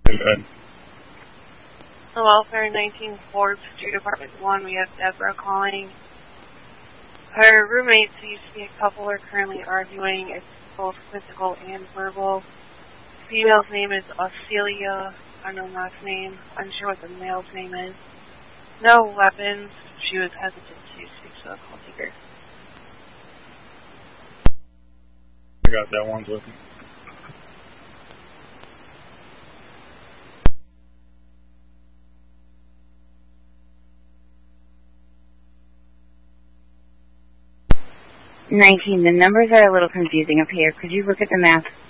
The welfare 19 Forbes Street, Apartment 1. We have Deborah calling. Her roommates, who used to be a couple, are currently arguing. It's both physical and verbal. The female's name is Aucelia, unknown last name. Unsure what the male's name is. No weapons. She was hesitant to speak to the call taker. I got that one with me. The numbers are a little confusing up here. Could you look at the map?